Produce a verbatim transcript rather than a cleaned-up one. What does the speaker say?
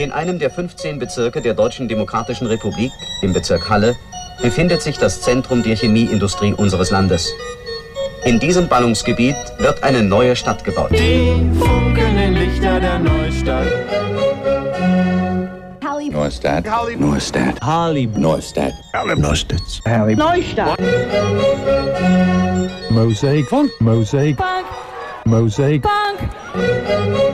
In einem der fünfzehn Bezirke der Deutschen Demokratischen Republik, im Bezirk Halle, befindet sich das Zentrum der Chemieindustrie unseres Landes. In diesem Ballungsgebiet wird eine neue Stadt gebaut. Die funkelnden Lichter der Neustadt. Neustadt. Neustadt. Harley. Neustadt. Neustadt. Harley. Neustadt. Mosaic. Funk. Mosaic. Funk. Mosaic. Funk.